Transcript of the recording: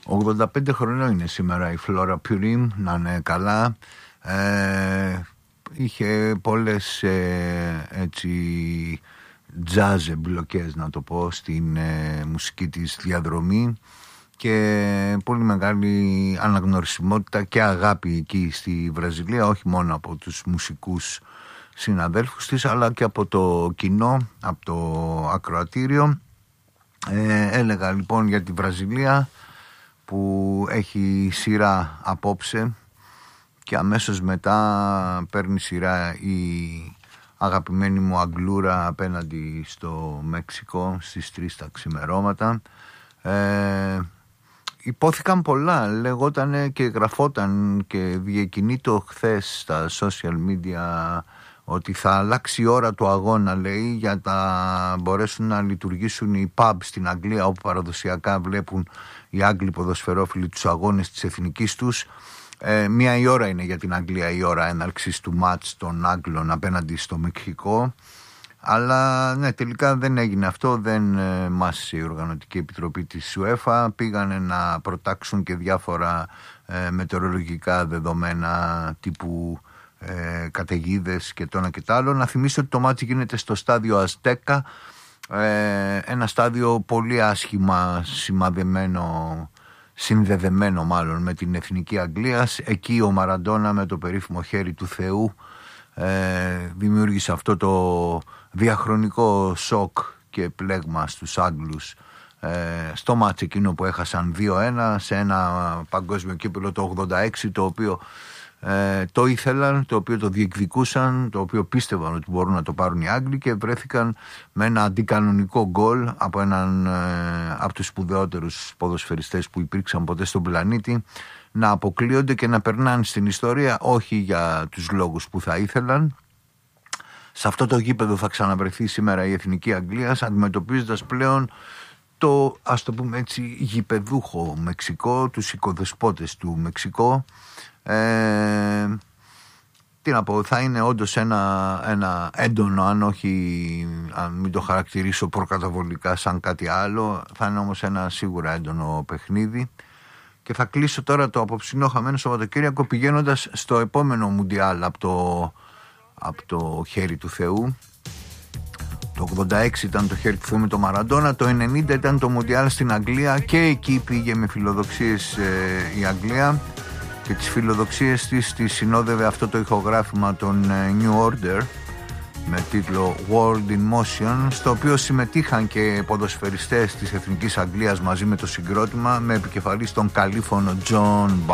85 χρονών είναι σήμερα η Φλόρα Πουρίμ, να είναι καλά. Είχε πολλές έτσι jazz εμπλοκές, να το πω, στην μουσική της διαδρομή και πολύ μεγάλη αναγνωρισιμότητα και αγάπη εκεί στη Βραζιλία, όχι μόνο από τους μουσικούς συναδέλφους της αλλά και από το κοινό, από το ακροατήριο. Έλεγα λοιπόν για τη Βραζιλία που έχει σειρά απόψε και αμέσως μετά παίρνει σειρά η αγαπημένη μου Αγγλούρα απέναντι στο Μεξικό στις 3 τα ξημερώματα. Υπόθηκαν πολλά, λεγόταν και γραφόταν και διεκινήτω χθες στα social media ότι θα αλλάξει η ώρα του αγώνα, λέει, για να μπορέσουν να λειτουργήσουν οι pub στην Αγγλία, όπου παραδοσιακά βλέπουν οι Άγγλοι ποδοσφαιρόφιλοι τους αγώνες της εθνικής τους. 1 η ώρα είναι για την Αγγλία η ώρα έναρξης του μάτς των Άγγλων απέναντι στο Μεξικό. Αλλά ναι, τελικά δεν έγινε αυτό, δεν μάσησε η Οργανωτική Επιτροπή της UEFA. Πήγανε να προτάξουν και διάφορα μετεωρολογικά δεδομένα τύπου καταιγίδες και το ένα και το άλλο. Να θυμίσω ότι το μάτσι γίνεται στο στάδιο Αζτέκα, ένα στάδιο πολύ άσχημα συνδεδεμένο μάλλον με την Εθνική Αγγλίας. Εκεί ο Μαραντόνα με το περίφημο χέρι του Θεού δημιούργησε αυτό το διαχρονικό σοκ και πλέγμα στους Άγγλους στο μάτς εκείνο που έχασαν 2-1 σε ένα παγκόσμιο κύπελλο το 86, το οποίο το ήθελαν, το οποίο το διεκδικούσαν, το οποίο πίστευαν ότι μπορούν να το πάρουν οι Άγγλοι και βρέθηκαν με ένα αντικανονικό γκολ από έναν από τους σπουδαιότερους ποδοσφαιριστές που υπήρξαν ποτέ στον πλανήτη να αποκλείονται και να περνάνε στην ιστορία, όχι για τους λόγους που θα ήθελαν. Σε αυτό το γήπεδο θα ξαναβρεθεί σήμερα η Εθνική Αγγλίας, αντιμετωπίζοντας πλέον το, ας το πούμε έτσι, γηπεδούχο Μεξικό, τους οικοδεσπότες του Μεξικό. Τι να πω, θα είναι όντως ένα έντονο, αν μην το χαρακτηρίσω προκαταβολικά σαν κάτι άλλο, θα είναι όμως ένα σίγουρα έντονο παιχνίδι. Και θα κλείσω τώρα το απόψινό χαμένο Σαββατοκύριακο πηγαίνοντας στο επόμενο Μουντιάλ από το χέρι του Θεού. Το 86 ήταν το χέρι του Θεού με το Μαραντόνα, το 90 ήταν το Μουντιάλ στην Αγγλία και εκεί πήγε με φιλοδοξίες η Αγγλία και τις φιλοδοξίες της συνόδευε αυτό το ηχογράφημα των New Order με τίτλο World in Motion, στο οποίο συμμετείχαν και ποδοσφαιριστές της Εθνικής Αγγλίας μαζί με το συγκρότημα, με επικεφαλής τον καλήφωνο John Barnes.